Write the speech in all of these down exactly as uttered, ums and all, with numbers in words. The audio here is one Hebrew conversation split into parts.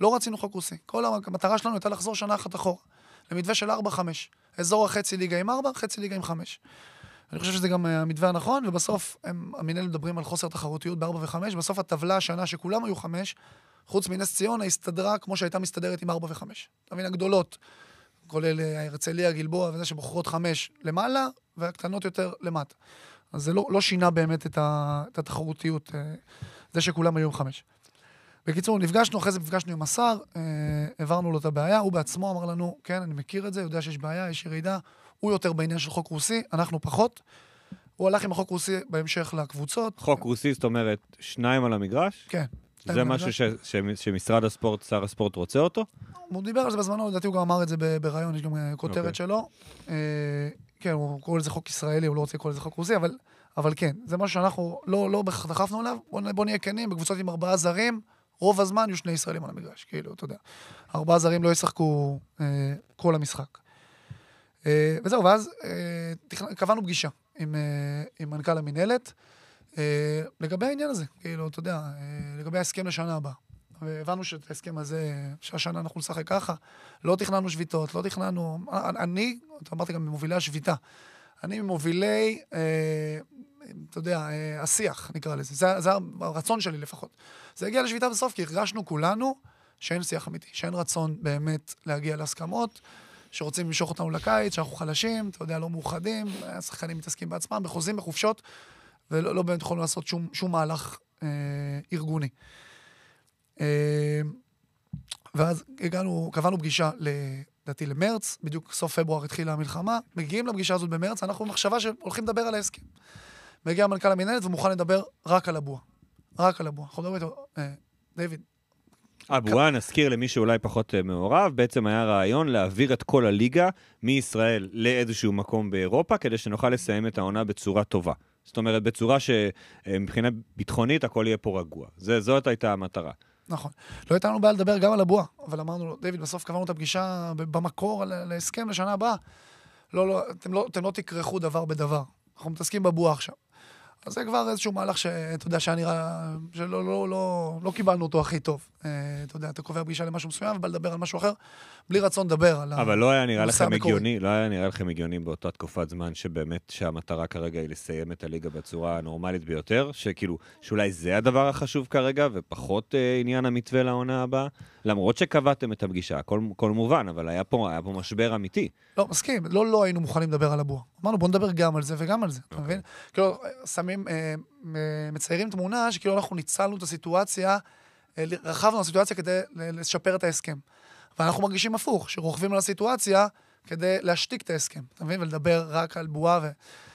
לא רצינו חוק רוסי. כל המטרה שלנו הייתה לחזור שנה אחת אחורה, למתווה של ארבע חמש. אזור החצי ליגה עם ארבע, חצי ליגה עם חמש. אני חושב שזה גם המתווה הנכון, ובסוף הם, המנהל מדברים על חוסר תחרותיות בארבע וחמש, בסוף הטבלה השנה שכולם היו חמש, חוץ מנס ציונה, הסתדרה כמו שהייתה מסתדרת עם ארבע וחמש. אתה מבין, הגדולות, כולל הרצליה, גלבוע, וזה שבוחרות חמש למעלה, והקטנות יותר למטה. אז זה לא, לא שינה באמת את, ה, את התחרותיות, זה שכולם היו עם חמש. בקיצור, נפגשנו, אחרי זה נפגשנו עם השר, העברנו לו את הבעיה, הוא בעצמו אמר לנו, כן, אני מכיר את זה, יודע שיש בעיה, יש ירידה, הוא יותר בעניין של חוק רוסי, אנחנו פחות. הוא הלך עם החוק רוסי בהמשך לקבוצות. חוק רוסי, זאת אומרת, שניים על המגרש? כן. זה משהו ש, ש, שמשרד הספורט, שר הספורט רוצה אותו? הוא דיבר על זה בזמנו, לדעתי הוא גם אמר את זה ברעיון, יש גם כותרת okay. שלו. כן, הוא קורא לזה חוק ישראלי, הוא לא רוצה לקרוא לזה חוק רוסי, אבל, אבל כן, זה משהו שאנחנו לא, לא דחפנו עליו, בוא, בוא נהיה כנים, בקבוצות עם ארבעה זרים, רוב הזמן יהיו שני ישראלים על המגרש, כאילו, אתה יודע. ארבעה זרים לא ישחקו אה, כל המשחק. אה, וזהו, ואז אה, קבענו פגישה עם, אה, עם מנכ"ל המנהלת, אה, לגבי העניין הזה, כאילו, אתה יודע, אה, לגבי ההסכם לשנה הבאה. והבנו שאת ההסכם הזה, שהשנה אנחנו נשחק ככה, לא תכננו שביתות, לא תכננו, אני, אתה אמרתי גם במובילי השביתה, אני ממובילי, אה, אתה יודע, אה, השיח, נקרא לזה, זה, זה הרצון שלי לפחות. זה הגיע לשביתה בסוף, כי הרגשנו כולנו שאין שיח אמיתי, שאין רצון באמת להגיע להסכמות, שרוצים למשוך אותנו לקיץ, שאנחנו חלשים, אתה יודע, לא מאוחדים, השחקנים מתעסקים בעצמם, בחוזים, בחופשות, ולא לא באמת יכולנו לעשות שום, שום מהלך אה, ארגוני. ואז הגענו, קבענו פגישה לדעתי למרץ, בדיוק סוף פברואר התחילה המלחמה, מגיעים לפגישה הזאת במרץ, אנחנו במחשבה שהולכים לדבר על ההסכם. מגיע המנכ"ל המנהלת ומוכן לדבר רק על הבועה. רק על הבועה. אנחנו מדברים איתו, דיוויד. הבועה, נזכיר למי שאולי פחות מעורב, בעצם היה רעיון להעביר את כל הליגה מישראל לאיזשהו מקום באירופה, כדי שנוכל לסיים את העונה בצורה טובה. זאת אומרת, בצורה שמבחינה ביטחונית הכל יהיה פה רגוע. זאת הייתה המטרה. נכון. לא הייתה לנו בעיה לדבר גם על הבועה, אבל אמרנו לו, דיוויד, בסוף קבענו את הפגישה במקור להסכם לשנה הבאה. לא, לא, אתם לא, אתם לא תקרחו דבר בדבר. אנחנו מתעסקים בבועה עכשיו. אז זה כבר איזשהו מהלך שאתה יודע שהיה נראה, שלא, לא, לא, לא קיבלנו אותו הכי טוב. אתה יודע, אתה קובע פגישה למשהו מסוים, ובא לדבר על משהו אחר, בלי רצון לדבר על אבל לא היה נראה לכם הגיוני, לא היה נראה לכם הגיוני באותה תקופת זמן, שבאמת שהמטרה כרגע היא לסיים את הליגה בצורה הנורמלית ביותר, שכאילו, שאולי זה הדבר החשוב כרגע, ופחות אה, עניין המתווה לעונה הבאה, למרות שקבעתם את הפגישה, הכל, כל מובן, אבל היה פה, היה פה משבר אמיתי. לא, מסכים, לא, לא היינו מוכנים לדבר על הבועה. אמרנו, בוא נדבר גם על זה וגם על זה, אתה מבין? כאילו, שמים, אה, מציירים תמונה שכאילו אנחנו ניצלנו את הסיטואציה, אה, רחבנו את הסיטואציה כדי לשפר את ההסכם. ואנחנו מרגישים הפוך, שרוכבים על הסיטואציה כדי להשתיק את ההסכם, אתה מבין? ולדבר רק על בועה ו...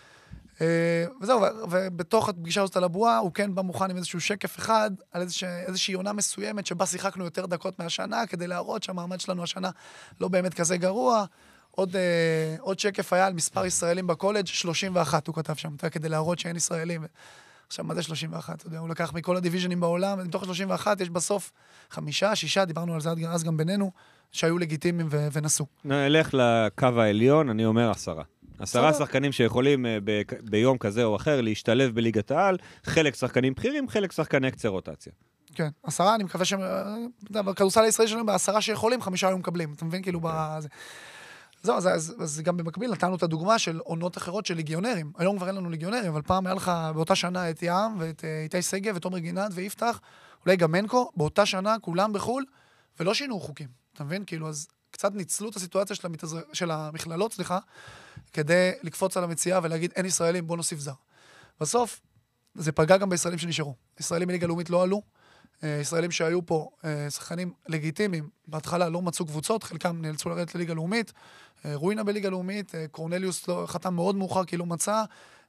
אה, וזהו, ובתוך הפגישה הזאת על הבועה, הוא כן בא מוכן עם איזשהו שקף אחד, על איזושה, איזושהי עונה מסוימת, שבה שיחקנו יותר דקות מהשנה, כדי להראות שהמעמד שלנו השנה לא באמת כזה גרוע. עוד, אה, עוד שקף היה על מספר ישראלים בקולג' שלושים ואחת, הוא כתב שם, כדי להראות שאין ישראלים. עכשיו, מה זה שלושים ואחת? אתה יודע, הוא לקח מכל הדיוויז'נים בעולם, ומתוך שלושים ואחת יש בסוף חמישה, שישה, דיברנו על זה אז גם בינינו, שהיו לגיטימיים ו- ונסו. נלך לקו העליון, אני אומר עשרה. עשרה שחקנים שיכולים ב- ביום כזה או אחר להשתלב בליגת העל, חלק שחקנים בכירים, חלק שחקני קצה רוטציה. כן, עשרה, אני מקווה שהם, בכדורסל הישראלי שלנו, בעשרה שיכולים, חמישה היו מקבלים, אתה מבין? כאילו, בזה. זהו, אז, אז, אז גם במקביל נתנו את הדוגמה של עונות אחרות של ליגיונרים. היום כבר אין לנו ליגיונרים, אבל פעם היה לך באותה שנה את ים, ואת איתי סגב, ותומר גינת, ויפתח, אולי גם מנקו, באותה שנה כולם בחול, ולא שינו חוקים. אתה מבין? כאילו, אז קצת ניצלו את הסיטואציה של, המתזר... של המכללות, סליחה, כדי לקפוץ על המציאה ולהגיד, אין ישראלים, בוא נוסיף זר. בסוף, זה פגע גם בישראלים שנשארו. ישראלים מליגה לאומית לא עלו, ישראלים שהיו פה, שחקנים לגיטימיים, בהתחלה לא מצאו קבוצות, חלקם נאלצו לרדת לליגה לאומית, רוינה בליגה לאומית, קורנליוס לא, חתם מאוד מאוחר כי לא מצא,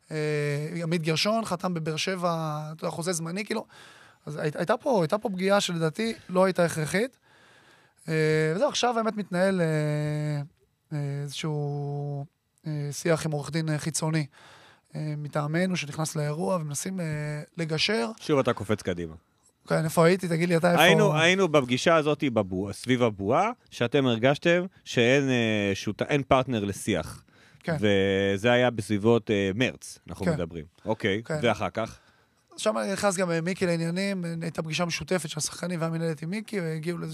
עמית גרשון חתם בבאר שבע, חוזה זמני, כאילו, אז הייתה פה, הייתה פה פגיעה שלדעתי לא הייתה הכרחית, וזהו, עכשיו באמת מתנהל איזשהו שיח עם עורך דין חיצוני, מטעמנו שנכנס לאירוע, ומנסים לגשר. שוב אתה קופץ קדימה. כן, איפה הייתי? תגיד לי, אתה איפה... היינו, היינו בפגישה הזאת בבוע, סביב הבועה, שאתם הרגשתם שאין אה, שוט... אין פרטנר לשיח. כן. וזה היה בסביבות אה, מרץ, אנחנו כן. מדברים. אוקיי, כן. ואחר כך? שם נכנס גם מיקי לעניינים, הייתה פגישה משותפת של השחקנים והמנהלת עם מיקי, והגיעו